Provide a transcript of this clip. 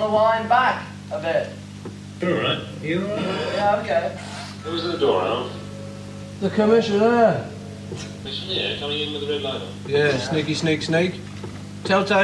to wind back a bit. All right. You all right? Yeah, okay. Who's at the door, Alf? The commissioner. Commissioner coming in with the red light on. Yeah, sneaky, sneak, sneak. Telltale.